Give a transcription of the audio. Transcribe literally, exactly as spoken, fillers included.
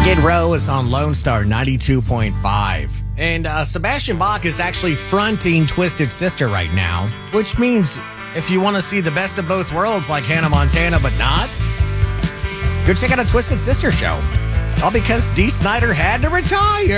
Skid Row is on Lone Star ninety-two point five. And uh, Sebastian Bach is actually fronting Twisted Sister right now, which means if you want to see the best of both worlds like Hannah Montana but not, go check out a Twisted Sister show. All because Dee Snider had to retire.